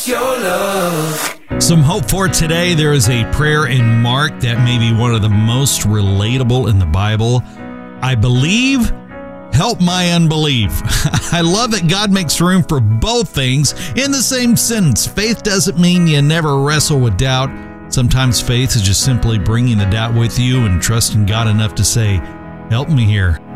us your love. Some hope for today. There is a prayer in Mark that may be one of the most relatable in the Bible. I believe, help my unbelief. I love that God makes room for both things in the same sentence. Faith doesn't mean you never wrestle with doubt. Sometimes faith is just simply bringing the doubt with you and trusting God enough to say, help me here.